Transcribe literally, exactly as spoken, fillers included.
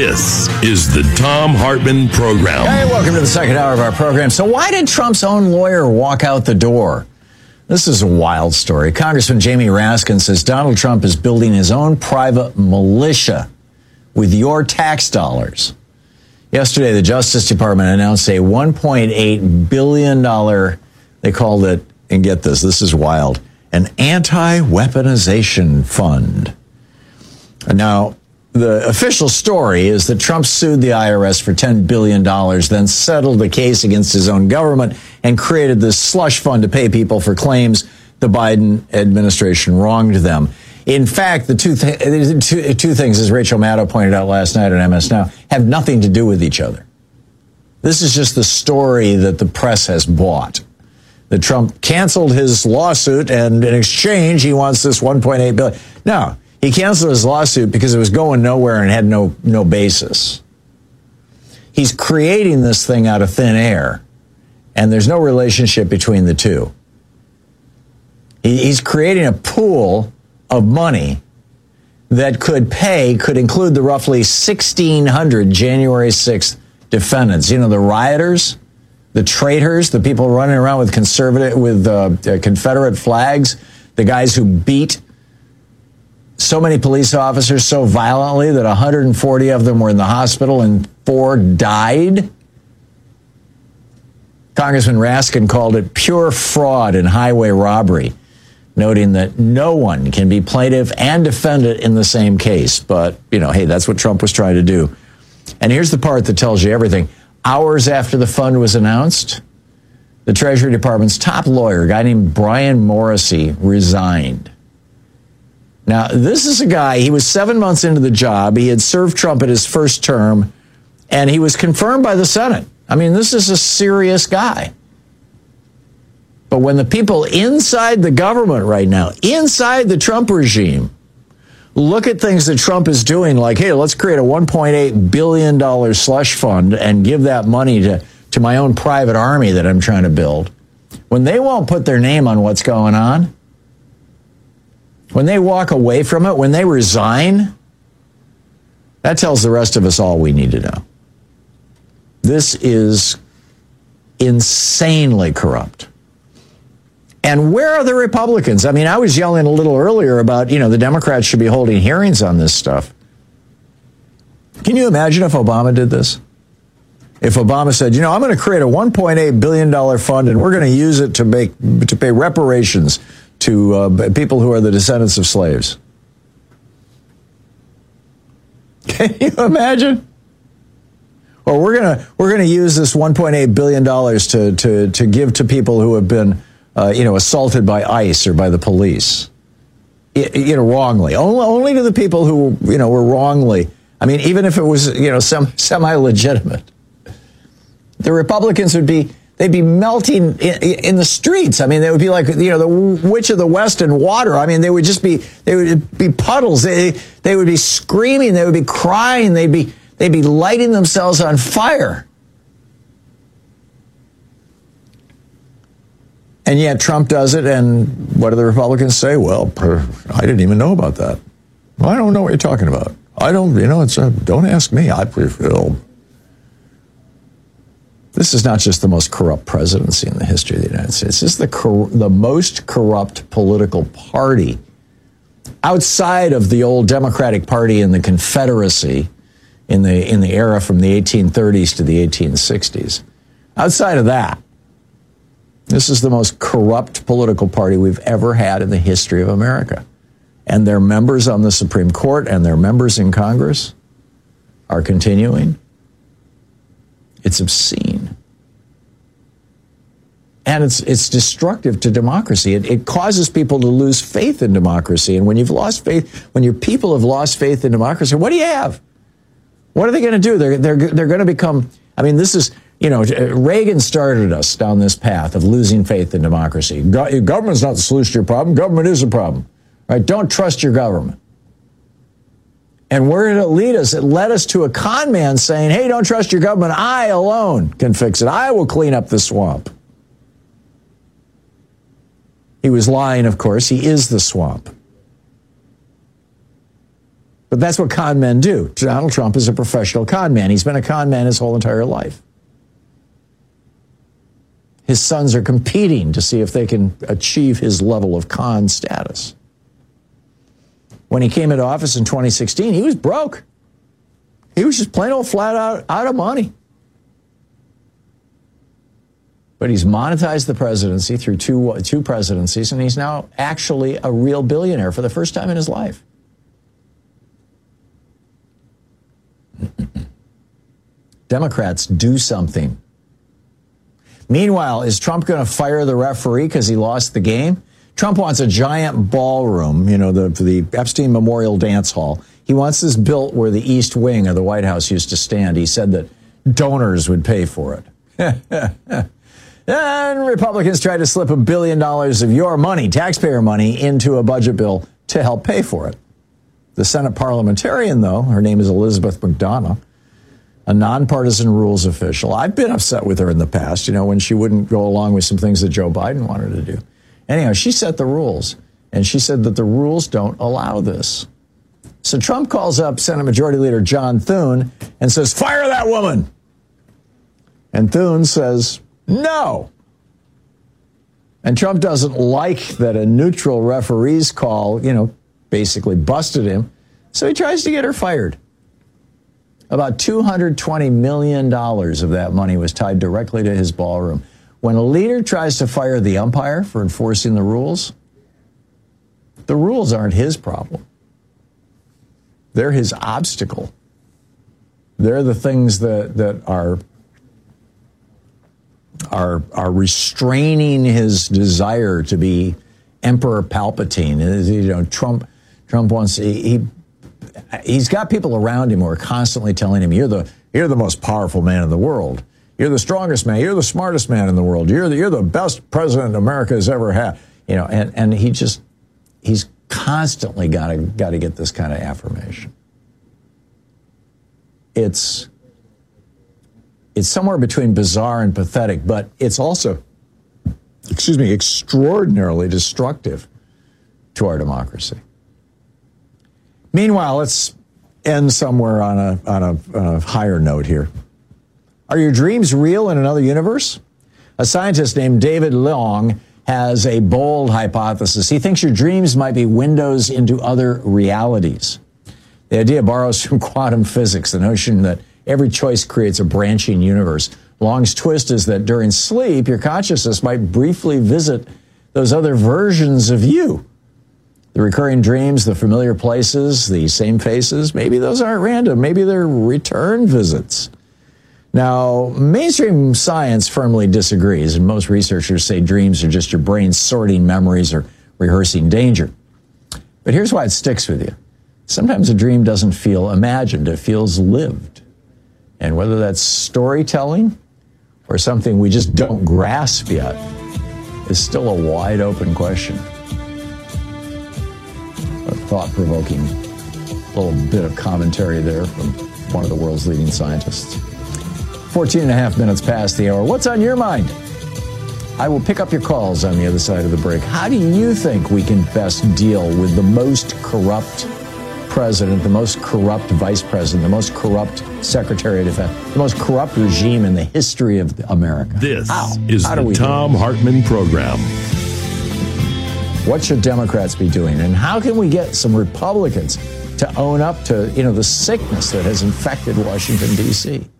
This is the Thom Hartmann Program. Hey, welcome to the second hour of our program. So why did Trump's own lawyer walk out the door? This is a wild story. Congressman Jamie Raskin says Donald Trump is building his own private militia with your tax dollars. Yesterday, the Justice Department announced a one point eight billion dollars, they called it, and get this, this is wild, an anti-weaponization fund. Now, the official story is that Trump sued the I R S for ten billion dollars, then settled the case against his own government and created this slush fund to pay people for claims the Biden administration wronged them. In fact, the two, th- two, two things, as Rachel Maddow pointed out last night on M S Now, have nothing to do with each other. This is just the story that the press has bought. That Trump canceled his lawsuit, and in exchange, he wants this one point eight billion dollars. No. He canceled his lawsuit because it was going nowhere and had no no basis. He's creating this thing out of thin air, and there's no relationship between the two. He, he's creating a pool of money that could pay, could include the roughly sixteen hundred January sixth defendants. You know, the rioters, the traitors, the people running around with conservative, with uh, Confederate flags, the guys who beat so many police officers so violently that one hundred forty of them were in the hospital and four died. Congressman Raskin called it pure fraud and highway robbery, noting that no one can be plaintiff and defendant in the same case. But, you know, hey, that's what Trump was trying to do. And here's the part that tells you everything. Hours after the fund was announced, the Treasury Department's top lawyer, a guy named Brian Morrissey, resigned. Now, this is a guy, he was seven months into the job. He had served Trump at his first term, and he was confirmed by the Senate. I mean, this is a serious guy. But when the people inside the government right now, inside the Trump regime, look at things that Trump is doing, like, hey, let's create a one point eight billion dollars slush fund and give that money to, to my own private army that I'm trying to build. When they won't put their name on what's going on, when they walk away from it, when they resign, that tells the rest of us all we need to know. This is insanely corrupt. And where are the Republicans? I mean, I was yelling a little earlier about, you know, the Democrats should be holding hearings on this stuff. Can you imagine if Obama did this? If Obama said, you know, I'm going to create a one point eight billion dollars fund and we're going to use it to make to pay reparations to uh, people who are the descendants of slaves. Can you imagine? Or we're gonna we're gonna use this one point eight billion dollars to to to give to people who have been uh, you know assaulted by ICE or by the police, I, you know wrongly. Only only to the people who you know were wrongly. I mean, even if it was you know some semi legitimate, the Republicans would be. They'd be melting in, in the streets. I mean, they would be like, you know, the Witch of the West in water. I mean, they would just be, they would be puddles. They, they would be screaming. They would be crying. They'd be, they'd be lighting themselves on fire. And yet Trump does it. And what do the Republicans say? Well, I didn't even know about that. Well, I don't know what you're talking about. I don't, you know, it's a, don't ask me. I feel. This is not just the most corrupt presidency in the history of the United States. This is the cor- the most corrupt political party outside of the old Democratic Party and the Confederacy in the in the era from the eighteen thirties to the eighteen sixties. Outside of that, this is the most corrupt political party we've ever had in the history of America. And their members on the Supreme Court and their members in Congress are continuing. It's obscene. And it's it's destructive to democracy. It, it causes people to lose faith in democracy. And when you've lost faith, when your people have lost faith in democracy, what do you have? What are they going to do? They're, they're, they're going to become, I mean, this is, you know, Reagan started us down this path of losing faith in democracy. Go- government's not the solution to your problem. Government is a problem. Right? Don't trust your government. And where did it lead us? It led us to a con man saying, hey, don't trust your government. I alone can fix it. I will clean up the swamp. He was lying, of course. He is the swamp. But that's what con men do. Donald Trump is a professional con man. He's been a con man his whole entire life. His sons are competing to see if they can achieve his level of con status. When he came into office in twenty sixteen, he was broke. He was just plain old flat out out of money. But he's monetized the presidency through two, two presidencies, and he's now actually a real billionaire for the first time in his life. Democrats, do something. Meanwhile, is Trump going to fire the referee because he lost the game? Trump wants a giant ballroom, you know, the, the Epstein Memorial Dance Hall. He wants this built where the East Wing of the White House used to stand. He said that donors would pay for it. And Republicans tried to slip a billion dollars of your money, taxpayer money, into a budget bill to help pay for it. The Senate parliamentarian, though, her name is Elizabeth McDonough, a nonpartisan rules official. I've been upset with her in the past, you know, when she wouldn't go along with some things that Joe Biden wanted to do. Anyhow, she set the rules, and she said that the rules don't allow this. So Trump calls up Senate Majority Leader John Thune and says, fire that woman. And Thune says, no. And Trump doesn't like that a neutral referee's call, you know, basically busted him. So he tries to get her fired. About two hundred twenty million dollars of that money was tied directly to his ballroom. When a leader tries to fire the umpire for enforcing the rules, the rules aren't his problem. They're his obstacle. They're the things that, that are, are, are restraining his desire to be Emperor Palpatine. You know, Trump, Trump wants, he, he he's got people around him who are constantly telling him, you're the, you're the most powerful man in the world. You're the strongest man. You're the smartest man in the world. You're the, you're the best president America has ever had. You know, and, and he just, he's constantly got to, got to get this kind of affirmation. It's, it's somewhere between bizarre and pathetic, but it's also, excuse me, extraordinarily destructive to our democracy. Meanwhile, let's end somewhere on a, on a, on a higher note here. Are your dreams real in another universe? A scientist named David Long has a bold hypothesis. He thinks your dreams might be windows into other realities. The idea borrows from quantum physics, the notion that every choice creates a branching universe. Long's twist is that during sleep, your consciousness might briefly visit those other versions of you. The recurring dreams, the familiar places, the same faces, maybe those aren't random. Maybe they're return visits. Now, mainstream science firmly disagrees, and most researchers say dreams are just your brain sorting memories or rehearsing danger. But here's why it sticks with you. Sometimes a dream doesn't feel imagined, it feels lived. And whether that's storytelling or something we just don't grasp yet is still a wide open question. A thought-provoking little bit of commentary there from one of the world's leading scientists. fourteen and a half minutes past the hour. What's on your mind? I will pick up your calls on the other side of the break. How do you think we can best deal with the most corrupt president, the most corrupt vice president, the most corrupt secretary of defense, the most corrupt regime in the history of America? This How? is How the Thom Hartmann Program. What should Democrats be doing? And how can we get some Republicans to own up to, you know, the sickness that has infected Washington, D C?